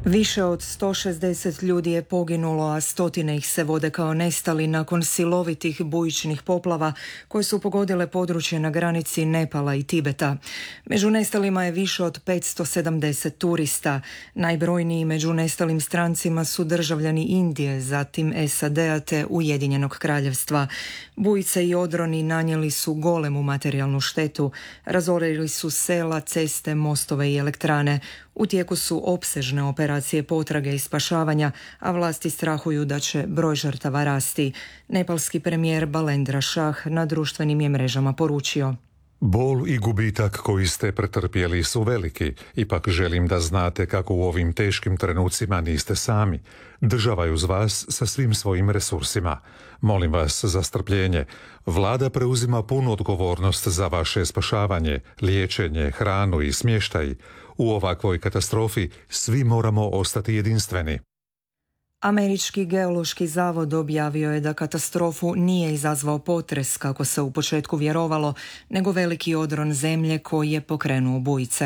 Više od 160 ljudi je poginulo, a stotine ih se vode kao nestali nakon silovitih bujičnih poplava koje su pogodile područje na granici Nepala i Tibeta. Među nestalima je više od 570 turista. Najbrojniji među nestalim strancima su državljani Indije, zatim SAD-a te Ujedinjenog kraljevstva. Bujice i odroni nanijeli su golemu materijalnu štetu, razorili su sela, ceste, mostove i elektrane. U tijeku su opsežne operacije potrage i spašavanja, a vlasti strahuju da će broj žrtava rasti. Nepalski premijer Balendra Shah na društvenim je mrežama poručio: Bol i gubitak koji ste pretrpjeli su veliki, ipak želim da znate kako u ovim teškim trenucima niste sami. Država je uz vas sa svim svojim resursima. Molim vas za strpljenje. Vlada preuzima punu odgovornost za vaše spašavanje, liječenje, hranu i smještaj. U ovakvoj katastrofi svi moramo ostati jedinstveni. Američki geološki zavod objavio je da katastrofu nije izazvao potres, kako se u početku vjerovalo, nego veliki odron zemlje koji je pokrenuo bujice.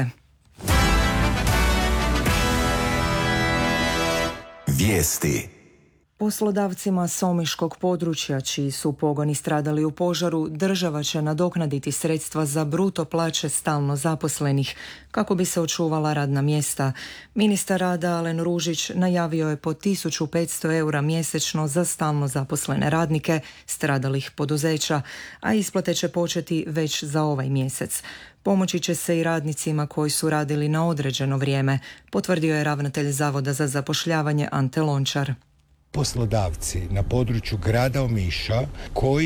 Vijesti. Poslodavcima s omiškog područja, čiji su pogoni stradali u požaru, država će nadoknaditi sredstva za bruto plaće stalno zaposlenih, kako bi se očuvala radna mjesta. Ministar rada Alen Ružić najavio je po 1500 eura mjesečno za stalno zaposlene radnike stradalih poduzeća, a isplate će početi već za ovaj mjesec. Pomoći će se i radnicima koji su radili na određeno vrijeme, potvrdio je ravnatelj Zavoda za zapošljavanje Ante Lončar. Poslodavci na području grada Omiša koji